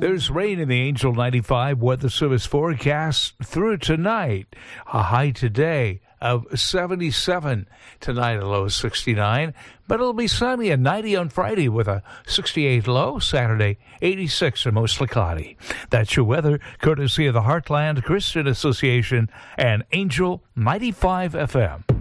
There's rain in the Angel 95 Weather Service forecast through tonight. A high today of 77. Tonight a low of 69. But it'll be sunny and 90 on Friday with a 68 low. Saturday 86 and mostly cloudy. That's your weather courtesy of the Heartland Christian Association and Angel 95 FM.